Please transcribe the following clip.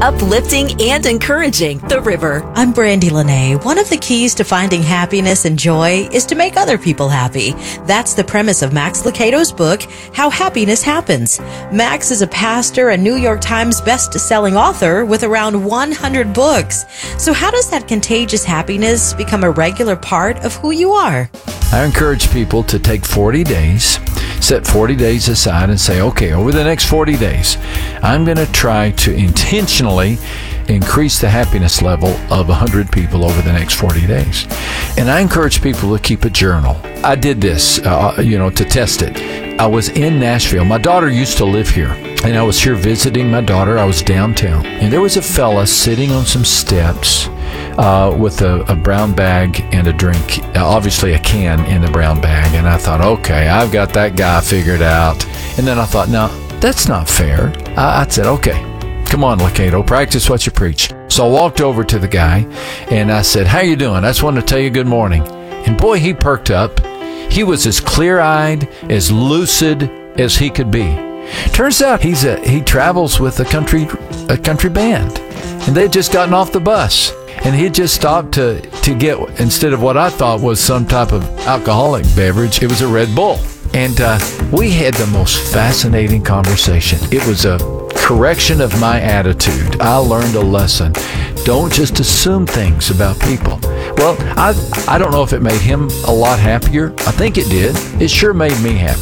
uplifting and encouraging the river. I'm Brandy Lene. One of the keys to finding happiness and joy is to make other people happy. That's the premise of Max Lucado's book, How Happiness Happens. Max is a pastor and New York Times best-selling author with around 100 books. So how does that contagious happiness become a regular part of who you are? I encourage people to take 40 days, set 40 days aside and say, okay, over the next 40 days, I'm going to try to intentionally increase the happiness level of 100 people over the next 40 days. And I encourage people to keep a journal. I did this, to test it. I was in Nashville. My daughter used to live here, and I was here visiting my daughter. I was downtown, and there was a fella sitting on some steps with a brown bag and a drink, obviously a can in the brown bag. And I thought, okay, I've got that guy figured out. And then I thought, no, that's not fair. I said, okay, come on, Lucado, practice what you preach. So I walked over to the guy and I said, how you doing? I just wanted to tell you good morning. And boy, he perked up. He was as clear-eyed, as lucid as he could be. Turns out he travels with a country band, and they'd just gotten off the bus. And he just stopped to get, instead of what I thought was some type of alcoholic beverage, it was a Red Bull. And we had the most fascinating conversation. It was a correction of my attitude. I learned a lesson. Don't just assume things about people. Well, I don't know if it made him a lot happier. I think it did. It sure made me happy.